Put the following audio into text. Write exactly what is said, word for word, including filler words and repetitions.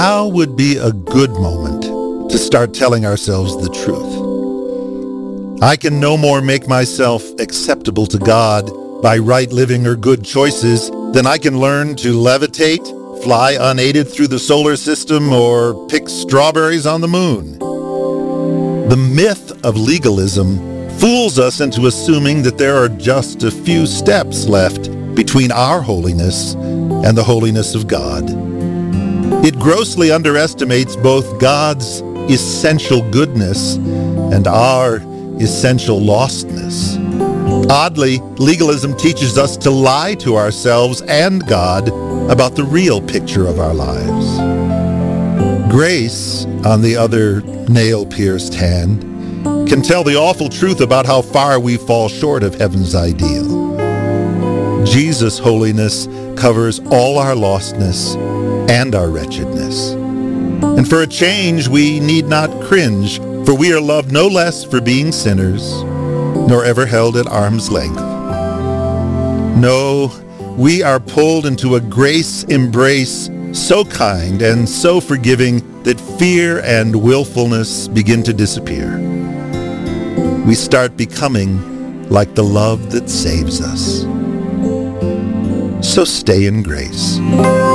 Now would be a good moment to start telling ourselves the truth. I can no more make myself acceptable to God by right living or good choices than I can learn to levitate, fly unaided through the solar system, or pick strawberries on the moon. The myth of legalism fools us into assuming that there are just a few steps left between our holiness and the holiness of God. It grossly underestimates both God's essential goodness and our essential lostness. Oddly, legalism teaches us to lie to ourselves and God about the real picture of our lives. Grace, on the other nail-pierced hand, can tell the awful truth about how far we fall short of heaven's ideal. Jesus' holiness covers all our lostness and our wretchedness. And for a change, we need not cringe, for we are loved no less for being sinners, nor ever held at arm's length. No, we are pulled into a grace embrace so kind and so forgiving that fear and willfulness begin to disappear. We start becoming like the love that saves us. So stay in grace.